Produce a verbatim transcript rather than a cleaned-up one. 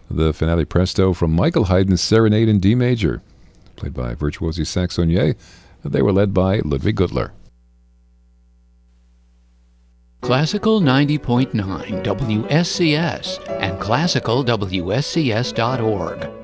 The finale presto from Michael Haydn's Serenade in D major, played by virtuosi saxonier. They were led by Ludwig Gutler. Classical ninety point nine W S C S and classical W S C S dot org.